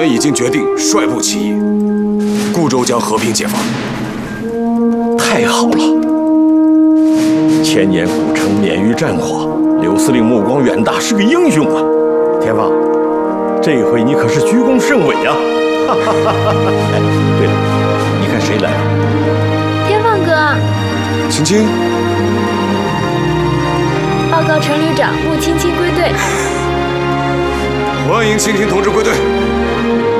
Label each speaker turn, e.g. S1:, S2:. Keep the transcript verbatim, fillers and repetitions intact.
S1: 元已经决定率部起义，固州将和平解放。
S2: 太好了！千年古城免于战火，刘司令目光远大，是个英雄啊！天放，这回你可是居功甚伟啊！哈哈哈哈！哎，对了，你看谁来了？
S3: 天放哥，
S1: 青青，
S3: 报告陈旅长，穆青青归队。
S1: 欢迎青青同志归队。